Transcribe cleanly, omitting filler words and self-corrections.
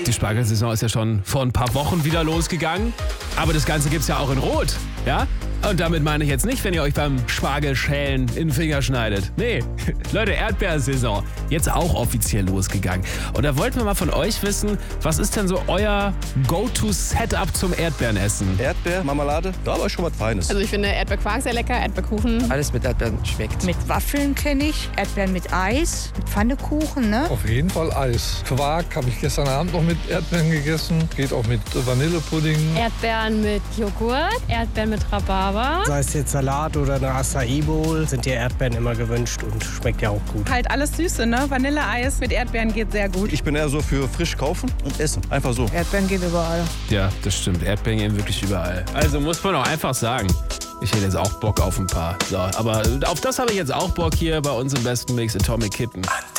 Die Spargelsaison ist ja schon vor ein paar Wochen wieder losgegangen. Aber das Ganze gibt's ja auch in Rot, ja? Und damit meine ich jetzt nicht, wenn ihr euch beim Spargelschälen in den Finger schneidet. Nee, Leute, Erdbeersaison. Jetzt auch offiziell losgegangen. Und da wollten wir mal von euch wissen, was ist denn so euer Go-To-Setup zum Erdbeerenessen? Erdbeer, Marmelade, da war schon was Feines. Also ich finde Erdbeerquark sehr lecker, Erdbeerkuchen. Alles mit Erdbeeren schmeckt. Mit Waffeln kenne ich, Erdbeeren mit Eis, mit Pfannekuchen, ne? Auf jeden Fall Eis. Quark habe ich gestern Abend noch mit Erdbeeren gegessen. Geht auch mit Vanillepudding. Erdbeeren mit Joghurt, Erdbeeren mit Rhabarber. Sei es jetzt Salat oder eine Acai Bowl, sind die Erdbeeren immer gewünscht und schmeckt ja auch gut. Halt alles Süße, ne? Vanilleeis mit Erdbeeren geht sehr gut. Ich bin eher so für frisch kaufen und essen. Einfach so. Erdbeeren gehen überall. Ja, das stimmt. Erdbeeren gehen wirklich überall. Also muss man auch einfach sagen, ich hätte jetzt auch Bock auf ein paar. So, aber auf das habe ich jetzt auch Bock hier bei uns im besten Mix Atomic Kitten.